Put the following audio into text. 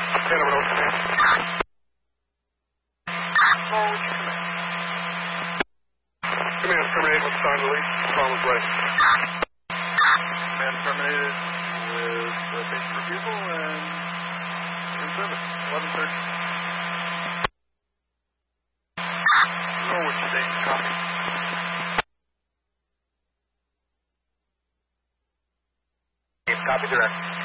Over command. Command terminated with sign release. Tom was right. Command terminated with basic refusal and in service. 11:30. Norwich State, copy. Copy direct.